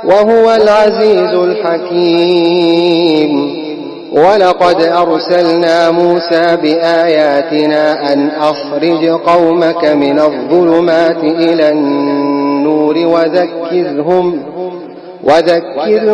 وهو العزيز الحكيم. ولقد أرسلنا موسى بآياتنا أن أخرج قومك من الظلمات إلى النور وذكرهم